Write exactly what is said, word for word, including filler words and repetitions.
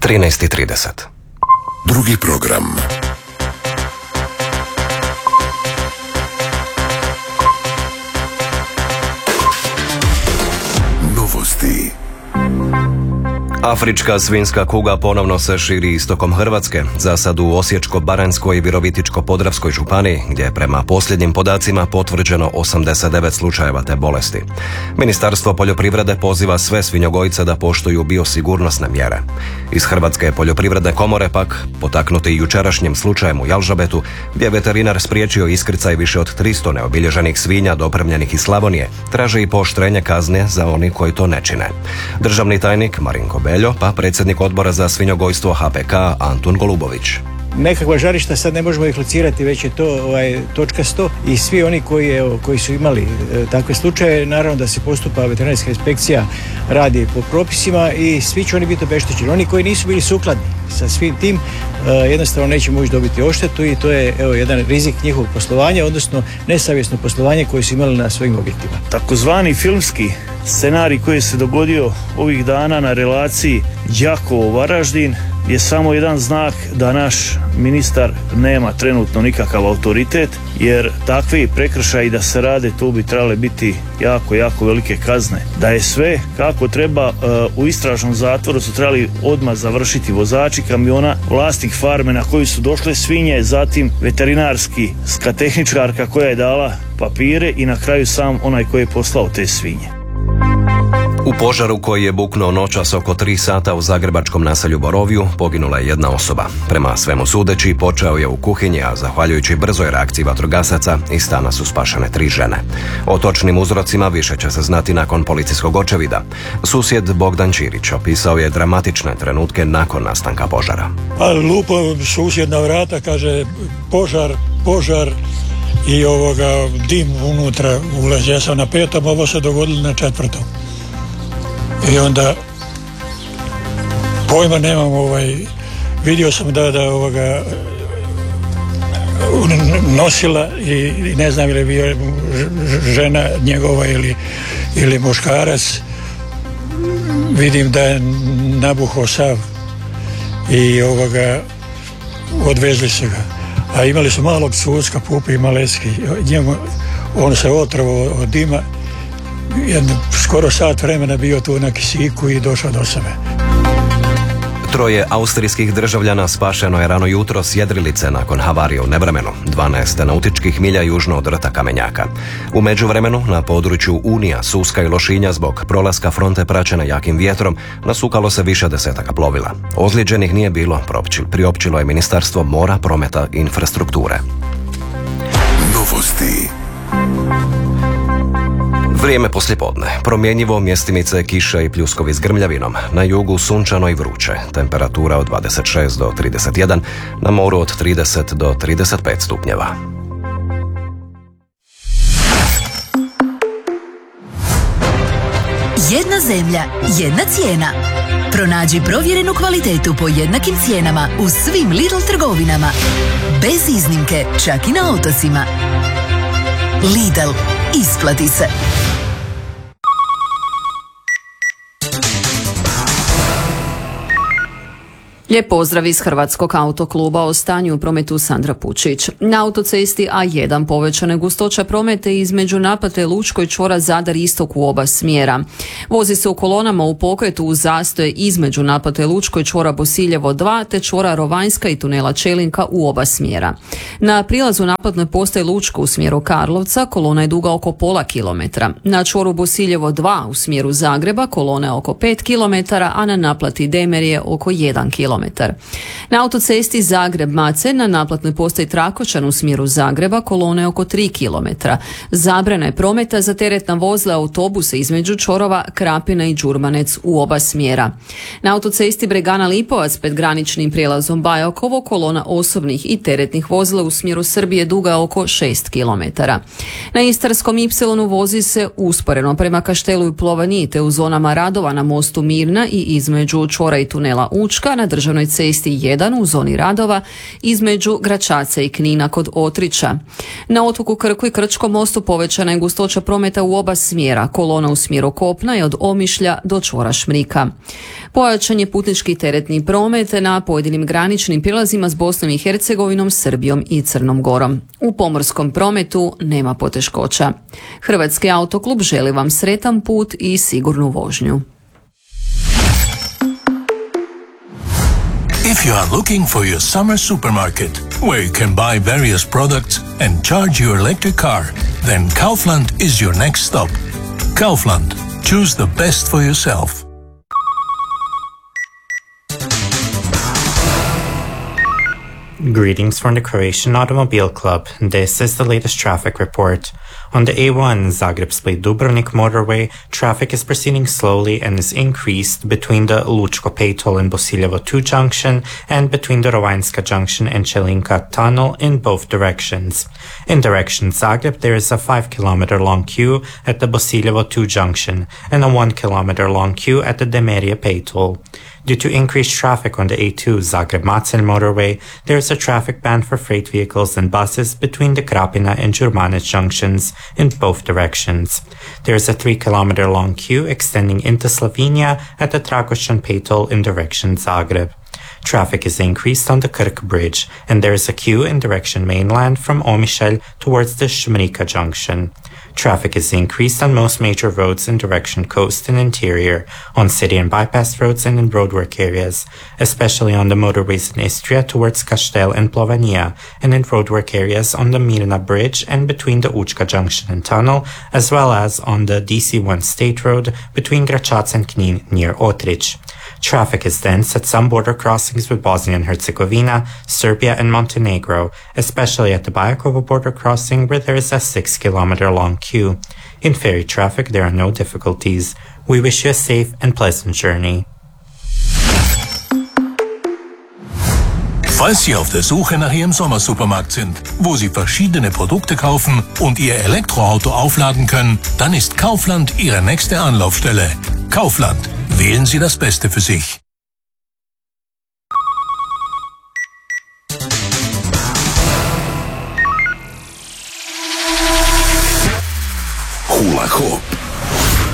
trinaest i trideset. Drugi program. Novosti. Afrička svinjska kuga ponovno se širi istokom Hrvatske, za sad u Osječko-baranjskoj i Virovitičko-podravskoj županiji, gdje je prema posljednjim podacima potvrđeno osamdeset devet slučajeva te bolesti. Ministarstvo poljoprivrede poziva sve svinjogojce da poštuju biosigurnosne mjere. Iz Hrvatske poljoprivredne komore pak, potaknuti jučerašnjim slučajem u Jalžabetu, gdje je veterinar spriječio iskrcaj više od tristo neobilježenih svinja dopremljenih iz Slavonije, traže i pooštrenje kazne za oni koji to ne čine. Državni tajnik Marinko Beljo, pa predsjednik odbora za svinjogojstvo H P K Antun Golubović. Nekakva žarišta sad ne možemo ih locirati, već je to ovaj, točkasto i svi oni koji, evo, koji su imali e, takve slučaje, naravno da se postupa veterinarska inspekcija, radi po propisima i svi će oni biti obeštećeni. Oni koji nisu bili sukladni sa svim tim e, jednostavno neće moći dobiti odštetu i to je evo, jedan rizik njihovog poslovanja, odnosno nesavjesno poslovanje koje su imali na svojim objektima. Takozvani filmski scenarij koji se dogodio ovih dana na relaciji Đakovo-Varaždin je samo jedan znak da naš ministar nema trenutno nikakav autoritet, jer takvi prekršaji da se rade, tu bi trebale biti jako, jako velike kazne. Da je sve kako treba, uh, u istražnom zatvoru su trebali odmah završiti vozači kamiona, vlasnik farme na koju su došle svinje, zatim veterinarski skatehničarka koja je dala papire i na kraju sam onaj koji je poslao te svinje. U požaru koji je buknuo noćas oko tri sata u zagrebačkom naselju Borovju poginula je jedna osoba. Prema svemu sudeći počeo je u kuhinji, a zahvaljujući brzoj reakciji vatrogasaca iz stana su spašene tri žene. O točnim uzrocima više će se znati nakon policijskog očevida. Susjed Bogdan Ćirić opisao je dramatične trenutke nakon nastanka požara. Pa lupo susjed na vrata, kaže požar, požar i ovoga dim unutra ulazi. Ja sam na petom, ovo se dogodilo na četvrtom. I onda pojma nemam, ovaj, vidio sam da da ovoga nosila i, i ne znam ili bio žena njegova ili, ili muškarac. Vidim da je nabuhao sav i ovoga odvezli se ga. A imali su malog cucka, Pupi Maleski. Njemu, on se otrovao od dima. Jedno, skoro sat vremena bio tu na kisiku i došao do sebe. Troje austrijskih državljana spašeno je rano jutro s jedrilice nakon havarije u nevremenu, dvanaest nautičkih milja južno od rta Kamenjaka. U međuvremenu, na području Unija, Suska i Lošinja, zbog prolaska fronte praćena jakim vjetrom, nasukalo se više desetaka plovila. Ozlijeđenih nije bilo, priopćilo je Ministarstvo mora, prometa i infrastrukture. Novosti. Vrijeme poslijepodne. Promjenjivo, mjestimice kiše i pljuskovi s grmljavinom. Na jugu sunčano i vruće. Temperatura od dvadeset šest do trideset jedan, na moru od trideset do trideset pet stupnjeva. Jedna zemlja, jedna cijena. Pronađi provjerenu kvalitetu po jednakim cijenama u svim Lidl trgovinama. Bez iznimke, čak i na otocima. Lidl, isplati se. Lijep pozdrav iz Hrvatskog autokluba, o stanju u prometu Sandra Pučić. Na autocesti A jedan povećane gustoća prometa između naplate Lučkoj čvora Zadar istok u oba smjera. Vozi se u kolonama u pokretu uz zastoje između naplate Lučkoj čvora Bosiljevo dva te čvora Rovanjska i tunela Čelinka u oba smjera. Na prilazu naplatne postaje Lučko u smjeru Karlovca kolona je duga oko pola kilometra. Na čvoru Bosiljevo dva u smjeru Zagreba kolona je oko pet kilometara, a na naplati Demerije oko jedan kilometar. Na autocesti Zagreb-Macelj na naplatnoj postaji Trakočan u smjeru Zagreba kolona je oko tri kilometra. Zabrana je prometa za teretna vozila, autobuse između čvorova Krapina i Đurmanec u oba smjera. Na autocesti Bregana-Lipovac pred graničnim prijelazom Bajakovo kolona osobnih i teretnih vozila u smjeru Srbije duga oko šest kilometara. Na Istarskom Ipsilonu vozi se usporeno prema Kaštelu i Plovaniji te u zonama radova na mostu Mirna i između čvora i tunela Učka na državnom državnoj cesti jedan u zoni radova između Gračaca i Knina kod Otrića. Na otoku Krku i Krčkom mostu povećana je gustoća prometa u oba smjera. Kolona u smjeru kopna je od Omišlja do čvora Šmrika. Pojačan je putnički teretni promet na pojedinim graničnim prilazima s Bosnom i Hercegovinom, Srbijom i Crnom Gorom. U pomorskom prometu nema poteškoća. Hrvatski autoklub želi vam sretan put i sigurnu vožnju. If you are looking for your summer supermarket, where you can buy various products and charge your electric car, then Kaufland is your next stop. Kaufland. Choose the best for yourself. Greetings from the Croatian Automobile Club. This is the latest traffic report. On the A one Zagreb-Split-Dubrovnik motorway, traffic is proceeding slowly and is increased between the Lučko Pejtol and Bosiljevo two junction and between the Rovanjska junction and Čelinka tunnel in both directions. In direction Zagreb, there is a five kilometer long queue at the Bosiljevo two junction and a one kilometer long queue at the Demerije Pejtol. Due to increased traffic on the A two Zagreb-Macelj motorway, there is a traffic ban for freight vehicles and buses between the Krapina and Đurmanec junctions in both directions. There is a three kilometer long queue extending into Slovenia at the Trakošćan Pejtol in direction Zagreb. Traffic is increased on the Krk Bridge, and there is a queue in direction mainland from Omišalj towards the Šmrika junction. Traffic is increased on most major roads in direction coast and interior, on city and bypass roads and in roadwork areas, especially on the motorways in Istria towards Kastel and Plovania, and in roadwork areas on the Mirna Bridge and between the Učka Junction and Tunnel, as well as on the D C one State Road between Gračac and Knin near Otrich. Traffic is dense at some border crossings with Bosnia and Herzegovina, Serbia and Montenegro, especially at the Bajakovo border crossing where there is a six kilometer long queue. In ferry traffic there are no difficulties. We wish you a safe and pleasant journey. Falls Sie auf der Suche nach Ihrem Sommersupermarkt sind, wo Sie verschiedene Produkte kaufen und Ihr Elektroauto aufladen können, dann ist Kaufland Ihre nächste Anlaufstelle. Kaufland. Wählen Sie das Beste für sich. Hula Hoop.